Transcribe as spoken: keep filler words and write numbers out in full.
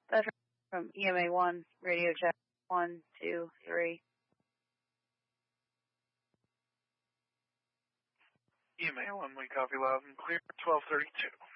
That's from E M A one, radio check, one, two, three. E M A one, we copy loud and clear, twelve thirty-two.